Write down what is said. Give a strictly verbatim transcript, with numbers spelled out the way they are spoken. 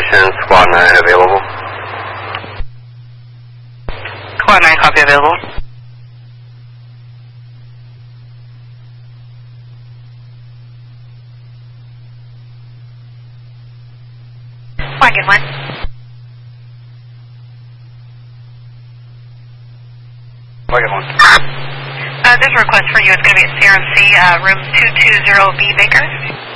Station, Squad nine available. Squad nine, copy available. Wagon one. Wagon one. Uh, there's a request for you. It's going to be at C R M C, uh, room two two zero B, Baker.